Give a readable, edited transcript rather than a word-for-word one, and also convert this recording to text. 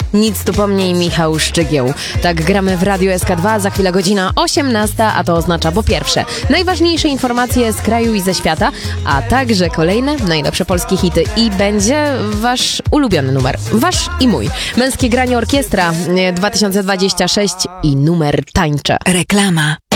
Nic tu po mnie i Michał Szczygieł. Tak gramy w Radiu SK2, za chwilę godzina 18, a to oznacza po pierwsze najważniejsze informacje z kraju i ze świata, a także kolejne najlepsze polskie hity i będzie wasz ulubiony numer, wasz i mój. Męskie granie orkiestra 2026 i numer tańcze. Reklama.